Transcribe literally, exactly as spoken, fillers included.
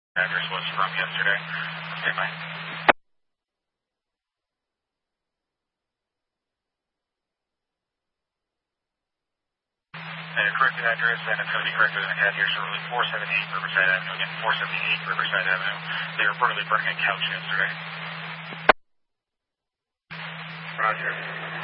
Address was from yesterday. Okay, bye. And your corrected address, and it's going to be corrected in the cat here shortly. four seventy-eight Riverside Avenue. Again, four seventy-eight Riverside Avenue. They reportedly burning a couch yesterday. Roger.